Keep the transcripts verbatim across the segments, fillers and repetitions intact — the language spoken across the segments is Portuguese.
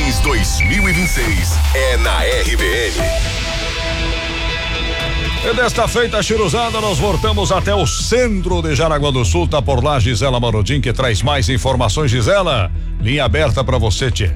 Eleições dois mil e vinte e seis é na R B N. E desta feita chiruzada, nós voltamos até o centro de Jaraguá do Sul. Tá por lá Gisela Marodim, que traz mais informações. Gisela, linha aberta para você, tchê.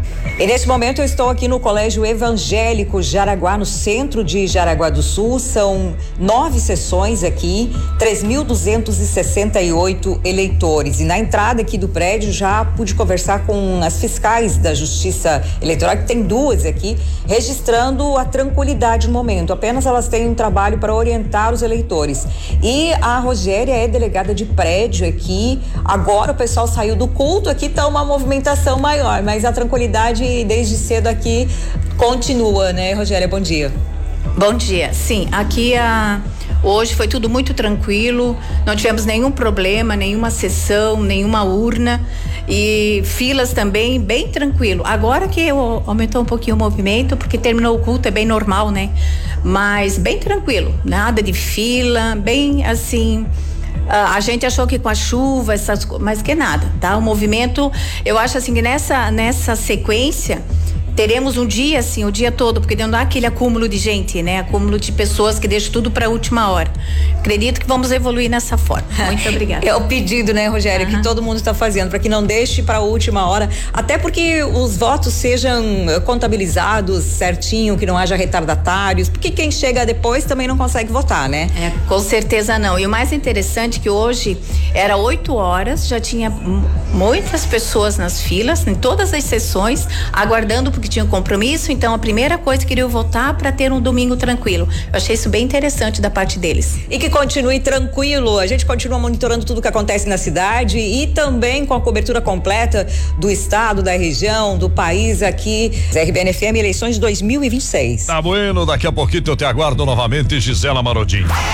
E neste momento eu estou aqui no Colégio Evangélico Jaraguá, no centro de Jaraguá do Sul. São nove sessões aqui, três mil duzentos e sessenta e oito eleitores. E na entrada aqui do prédio já pude conversar com as fiscais da Justiça Eleitoral, que tem duas aqui, registrando a tranquilidade no momento. Apenas elas têm um trabalho para orientar os eleitores. E a Rogéria é delegada de prédio aqui. Agora o pessoal saiu do culto, aqui está uma movimentação maior, mas a tranquilidade desde cedo aqui continua, né, Rogéria? Bom dia. Bom dia. Sim, aqui a hoje foi tudo muito tranquilo, não tivemos nenhum problema, nenhuma sessão, nenhuma urna e filas também bem tranquilo. Agora que aumentou um pouquinho o movimento, porque terminou o culto, é bem normal, né? Mas bem tranquilo, nada de fila, bem assim. Uh, a gente achou que com a chuva, essas, mas que nada, tá? O movimento, eu acho assim que nessa, nessa sequência teremos um dia assim, o dia todo, porque não dá aquele acúmulo de gente, né? Acúmulo de pessoas que deixam tudo para a última hora. Acredito que vamos evoluir nessa forma. Muito obrigada. É o pedido, né, Rogéria, uhum. que todo mundo está fazendo, para que não deixe para a última hora, até porque os votos sejam contabilizados certinho, que não haja retardatários, porque quem chega depois também não consegue votar, né? É, com certeza não. E o mais interessante é que hoje era oito horas, já tinha muitas pessoas nas filas, em todas as sessões, aguardando porque tinha um compromisso, então a primeira coisa que queriam votar para ter um domingo tranquilo. Eu achei isso bem interessante da parte deles. E que continue tranquilo, a gente continua monitorando tudo que acontece na cidade e também com a cobertura completa do estado, da região, do país aqui. R B N F M, eleições dois mil e vinte e seis. Tá bueno, daqui a pouquinho eu te aguardo novamente, Gisela Marodim.